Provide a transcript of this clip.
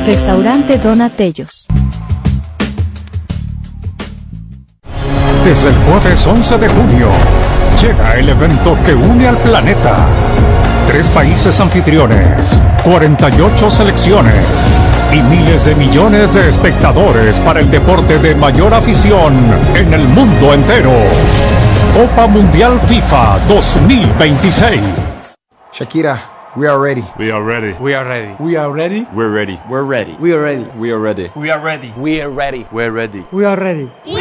Restaurante Donatellos. Desde el jueves 11 de junio, llega el evento que une al planeta. 3 países anfitriones, 48 selecciones y miles de millones de espectadores para el deporte de mayor afición en el mundo entero. Copa Mundial FIFA 2026. Shakira, we are ready. We are ready. We are ready. We are ready. We're ready. We're ready. We are ready. We are ready. We are ready. We are ready. We're ready. We are ready. We